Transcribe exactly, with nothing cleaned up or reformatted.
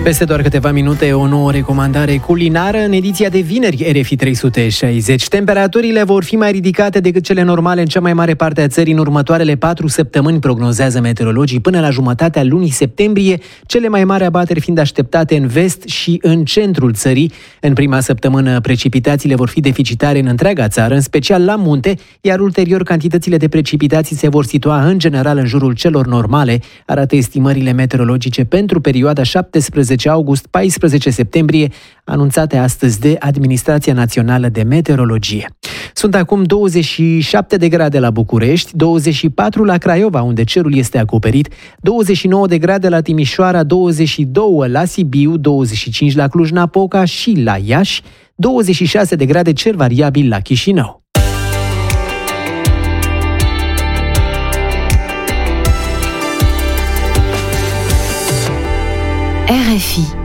Peste doar câteva minute, o nouă recomandare culinară în ediția de vineri R F I trei sute șaizeci. Temperaturile vor fi mai ridicate decât cele normale în cea mai mare parte a țării în următoarele patru săptămâni, prognozează meteorologii, până la jumătatea lunii septembrie, cele mai mari abateri fiind așteptate în vest și în centrul țării. În prima săptămână, precipitațiile vor fi deficitare în întreaga țară, în special la munte, iar ulterior cantitățile de precipitații se vor situa în general în jurul celor normale, arată estimările meteorologice pentru perioada șaptesprezece august - paisprezece septembrie, anunțate astăzi de Administrația Națională de Meteorologie. Sunt acum douăzeci și șapte de grade la București, douăzeci și patru la Craiova, unde cerul este acoperit, douăzeci și nouă de grade la Timișoara, douăzeci și doi la Sibiu, douăzeci și cinci la Cluj-Napoca și la Iași, douăzeci și șase de grade cer variabil la Chișinău. R F I